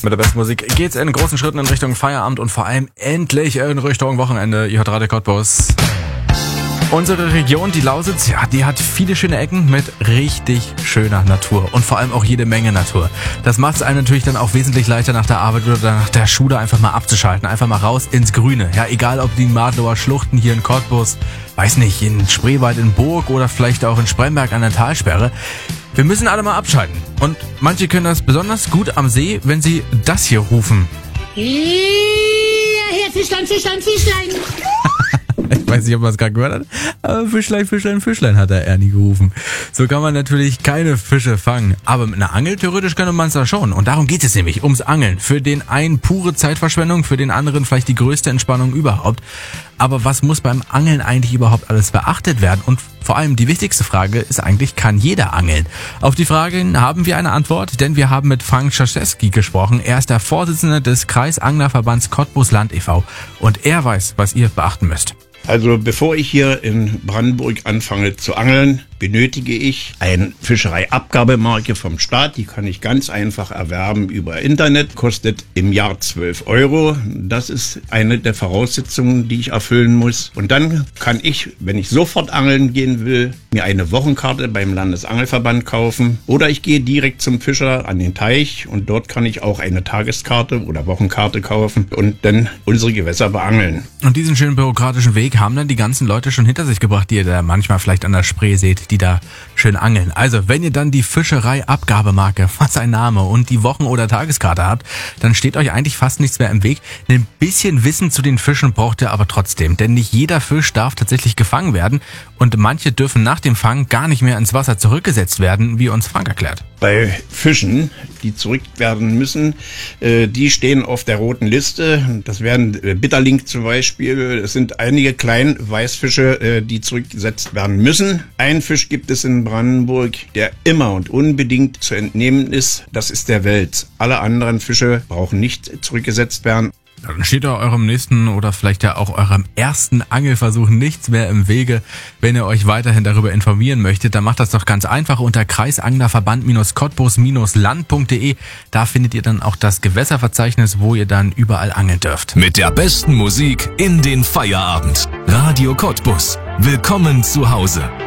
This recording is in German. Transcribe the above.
Mit der besten Musik geht's in großen Schritten in Richtung Feierabend und vor allem endlich in Richtung Wochenende. Ihr hört Radio Cottbus. Unsere Region, die Lausitz, ja, die hat viele schöne Ecken mit richtig schöner Natur und vor allem auch jede Menge Natur. Das macht es einem natürlich dann auch wesentlich leichter nach der Arbeit oder nach der Schule einfach mal abzuschalten, einfach mal raus ins Grüne. Ja, egal ob die Madlower Schluchten hier in Cottbus, weiß nicht, in Spreewald in Burg oder vielleicht auch in Spremberg an der Talsperre. Wir müssen alle mal abschalten. Und manche können das besonders gut am See, wenn sie das hier rufen. Hierher, Fischlein, Fischlein, Fischlein. Ich weiß nicht, ob man es gerade gehört hat, aber Fischlein, Fischlein, Fischlein hat der Ernie gerufen. So kann man natürlich keine Fische fangen, aber mit einer Angel theoretisch könnte man es da schon. Und darum geht es nämlich, ums Angeln. Für den einen pure Zeitverschwendung, für den anderen vielleicht die größte Entspannung überhaupt. Aber was muss beim Angeln eigentlich überhaupt alles beachtet werden? Und vor allem die wichtigste Frage ist eigentlich, kann jeder angeln? Auf die Frage haben wir eine Antwort, denn wir haben mit Frank Schaschewski gesprochen. Er ist der Vorsitzende des Kreisanglerverbands Cottbus Land e.V. und er weiß, was ihr beachten müsst. Also bevor ich hier in Brandenburg anfange zu angeln, benötige ich eine Fischereiabgabemarke vom Staat. Die kann ich ganz einfach erwerben über Internet, kostet im Jahr 12 €. Das ist eine der Voraussetzungen, die ich erfüllen muss. Und dann kann ich, wenn ich sofort angeln gehen will, mir eine Wochenkarte beim Landesangelverband kaufen. Oder ich gehe direkt zum Fischer an den Teich und dort kann ich auch eine Tageskarte oder Wochenkarte kaufen und dann unsere Gewässer beangeln. Und diesen schönen bürokratischen Weg haben dann die ganzen Leute schon hinter sich gebracht, die ihr da manchmal vielleicht an der Spree seht, die da schön angeln. Also, wenn ihr dann die Fischereiabgabemarke, was ein Name, und die Wochen- oder Tageskarte habt, dann steht euch eigentlich fast nichts mehr im Weg. Ein bisschen Wissen zu den Fischen braucht ihr aber trotzdem, denn nicht jeder Fisch darf tatsächlich gefangen werden und manche dürfen nach dem Fang gar nicht mehr ins Wasser zurückgesetzt werden, wie uns Frank erklärt. Bei Fischen, die zurück werden müssen, die stehen auf der roten Liste. Das wären Bitterling zum Beispiel. Es sind einige kleine Weißfische, die zurückgesetzt werden müssen. Ein Fisch gibt es in Brandenburg, der immer und unbedingt zu entnehmen ist. Das ist der Wels. Alle anderen Fische brauchen nicht zurückgesetzt werden. Dann steht da eurem nächsten oder vielleicht ja auch eurem ersten Angelversuch nichts mehr im Wege. Wenn ihr euch weiterhin darüber informieren möchtet, dann macht das doch ganz einfach unter kreisanglerverband-cottbus-land.de. Da findet ihr dann auch das Gewässerverzeichnis, wo ihr dann überall angeln dürft. Mit der besten Musik in den Feierabend. Radio Cottbus. Willkommen zu Hause.